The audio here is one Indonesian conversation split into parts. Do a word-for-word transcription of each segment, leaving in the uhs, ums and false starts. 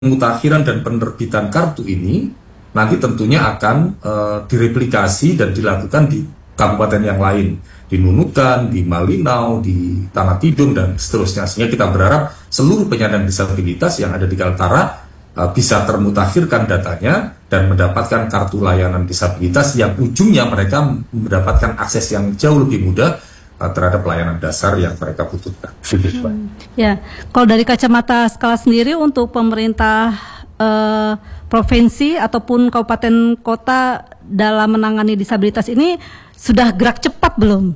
pemutakhiran dan penerbitan kartu ini nanti tentunya akan uh, direplikasi dan dilakukan di kabupaten yang lain, di Nunukan, di Malinau, di Tanah Tidung, dan seterusnya. Sehingga kita berharap seluruh penyandang disabilitas yang ada di Kaltara uh, bisa termutakhirkan datanya dan mendapatkan kartu layanan disabilitas yang ujungnya mereka mendapatkan akses yang jauh lebih mudah uh, terhadap layanan dasar yang mereka butuhkan. Hmm, ya, kalau dari kacamata skala sendiri untuk pemerintah uh, provinsi ataupun kabupaten kota dalam menangani disabilitas ini sudah gerak cepat belum?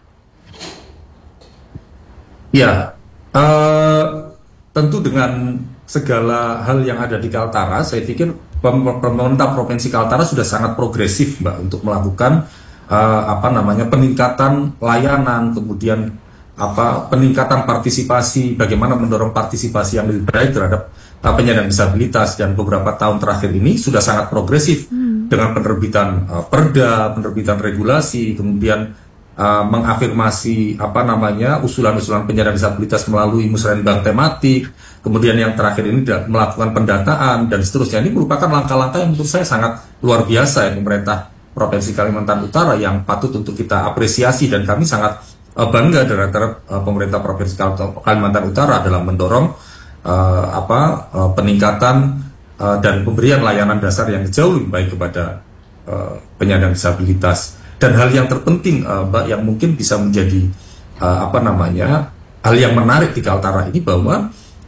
Ya, uh, tentu dengan segala hal yang ada di Kaltara, saya pikir pemerintah provinsi Kaltara sudah sangat progresif, Mbak, untuk melakukan uh, apa namanya peningkatan layanan, kemudian apa peningkatan partisipasi, bagaimana mendorong partisipasi yang lebih baik terhadap uh, penyandang disabilitas. Dan beberapa tahun terakhir ini sudah sangat progresif hmm. dengan penerbitan uh, perda, penerbitan regulasi, kemudian uh, mengafirmasi apa namanya usulan-usulan penyandang disabilitas melalui musrenbang tematik, kemudian yang terakhir ini melakukan pendataan dan seterusnya. Ini merupakan langkah-langkah yang menurut saya sangat luar biasa ya pemerintah Provinsi Kalimantan Utara, yang patut untuk kita apresiasi, dan kami sangat bangga terhadap uh, pemerintah Provinsi Kalimantan Utara dalam mendorong uh, apa uh, peningkatan uh, dan pemberian layanan dasar yang jauh lebih baik kepada uh, penyandang disabilitas. Dan hal yang terpenting, uh, Mbak, yang mungkin bisa menjadi uh, apa namanya hal yang menarik di Kaltara ini, bahwa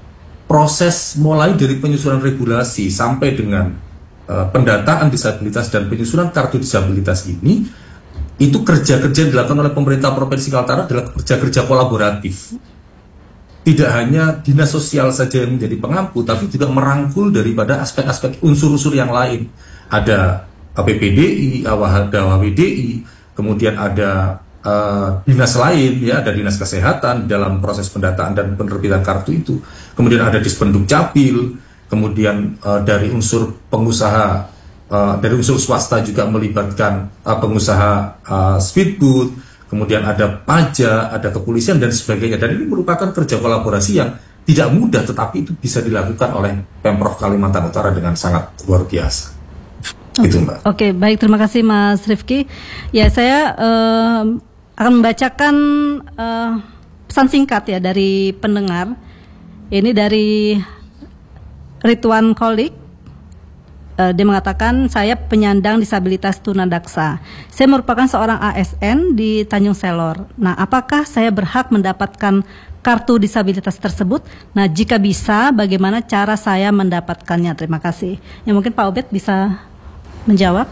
proses mulai dari penyusunan regulasi sampai dengan uh, pendataan disabilitas dan penyusunan kartu disabilitas ini, itu kerja-kerja yang dilakukan oleh pemerintah Provinsi Kaltara adalah kerja-kerja kolaboratif. Tidak hanya dinas sosial saja yang menjadi pengampu, tapi juga merangkul daripada aspek-aspek unsur-unsur yang lain. Ada P P D I, ada W D I, kemudian ada uh, dinas lain, ya, ada dinas kesehatan dalam proses pendataan dan penerbitan kartu itu. Kemudian ada Dispenduk Capil, kemudian uh, dari unsur pengusaha, Uh, dari unsur swasta juga melibatkan uh, pengusaha uh, speedboat, kemudian ada pajak, ada kepolisian dan sebagainya. Dan ini merupakan kerja kolaborasi yang tidak mudah, tetapi itu bisa dilakukan oleh Pemprov Kalimantan Utara dengan sangat luar biasa. Okay. Gitu, Mbak. Oke, okay, baik, terima kasih Mas Rifki. Ya, saya uh, akan membacakan uh, pesan singkat ya dari pendengar. Ini dari Ridwan Kolik. Uh, dia mengatakan, saya penyandang disabilitas tunadaksa. Saya merupakan seorang A S N di Tanjung Selor. Nah, apakah saya berhak mendapatkan kartu disabilitas tersebut? Nah, jika bisa, bagaimana cara saya mendapatkannya? Terima kasih. Ya, mungkin Pak Obed bisa menjawab.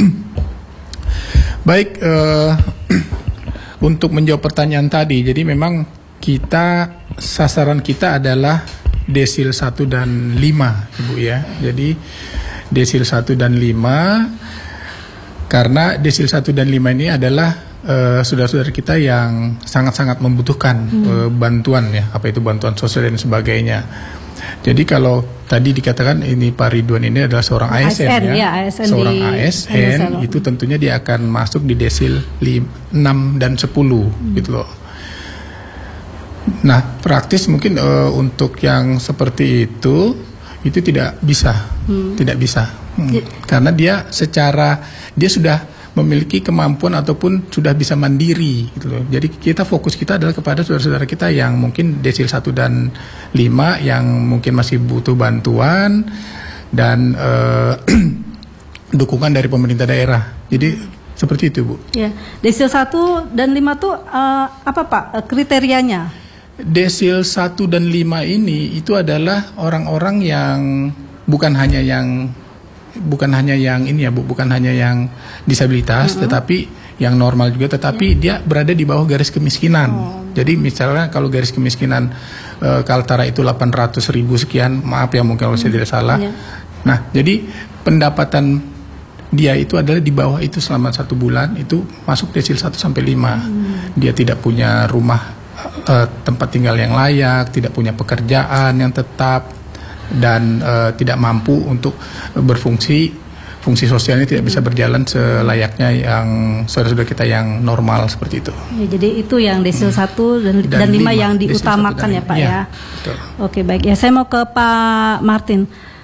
Baik, uh, untuk menjawab pertanyaan tadi, jadi memang kita, sasaran kita adalah desil satu dan lima, Ibu ya. Jadi desil satu dan lima, karena desil satu dan lima ini adalah uh, saudara-saudara kita yang sangat-sangat membutuhkan hmm. uh, bantuan ya, apa itu bantuan sosial dan sebagainya. Jadi kalau tadi dikatakan ini Pak Ridwan ini adalah seorang A S N, A S N ya, ya A S N seorang A S N itu tentunya dia akan masuk di desil enam dan sepuluh hmm. gitu loh. Nah, praktis mungkin uh, untuk yang seperti itu itu tidak bisa, hmm. tidak bisa, hmm. karena dia secara dia sudah memiliki kemampuan ataupun sudah bisa mandiri, gitu loh. Jadi kita fokus kita adalah kepada saudara-saudara kita yang mungkin desil satu dan lima yang mungkin masih butuh bantuan dan uh, dukungan dari pemerintah daerah. Jadi seperti itu, Bu. Ya, desil satu dan lima tuh uh, apa Pak kriterianya? Desil satu dan lima ini itu adalah orang-orang yang bukan hanya yang bukan hanya yang ini ya Bu, bukan hanya yang disabilitas, mm-hmm. tetapi yang normal juga, tetapi yeah. dia berada di bawah garis kemiskinan. Oh. Jadi misalnya kalau garis kemiskinan uh, Kaltara itu delapan ratus ribu sekian, maaf ya mungkin kalau saya tidak salah. Yeah. Nah, jadi pendapatan dia itu adalah di bawah itu selama satu bulan, itu masuk desil satu sampai lima. Mm. Dia tidak punya rumah, Uh, tempat tinggal yang layak, tidak punya pekerjaan yang tetap, dan uh, tidak mampu untuk berfungsi fungsi sosialnya tidak bisa berjalan selayaknya yang saudara-saudara kita yang normal seperti itu. Ya, jadi itu yang desil Hmm. satu dan, Dan dan lima lima, yang desil diutamakan satu dan ya Pak lima. ya. Iya, betul. Oke baik ya, saya mau ke Pak Martin.